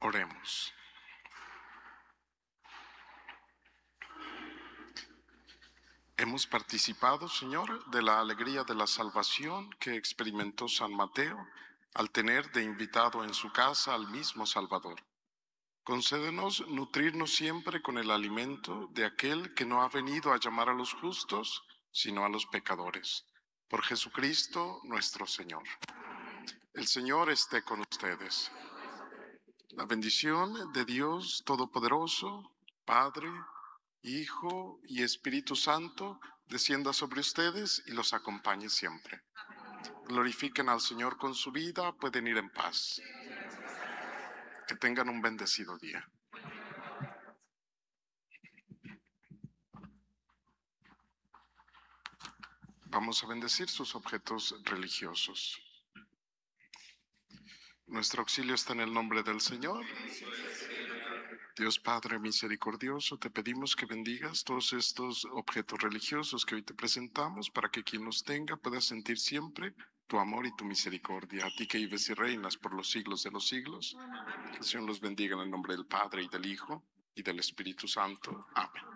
Oremos. Hemos participado, Señor, de la alegría de la salvación que experimentó San Mateo al tener de invitado en su casa al mismo Salvador. Concédenos nutrirnos siempre con el alimento de aquel que no ha venido a llamar a los justos, sino a los pecadores. Por Jesucristo nuestro Señor. El Señor esté con ustedes. La bendición de Dios Todopoderoso, Padre, Hijo y Espíritu Santo, descienda sobre ustedes y los acompañe siempre. Glorifiquen al Señor con su vida, pueden ir en paz. Que tengan un bendecido día. Vamos a bendecir sus objetos religiosos. Nuestro auxilio está en el nombre del Señor. Dios Padre misericordioso, te pedimos que bendigas todos estos objetos religiosos que hoy te presentamos para que quien los tenga pueda sentir siempre tu amor y tu misericordia. A ti que vives y reinas por los siglos de los siglos, que el Señor los bendiga en el nombre del Padre y del Hijo y del Espíritu Santo. Amén.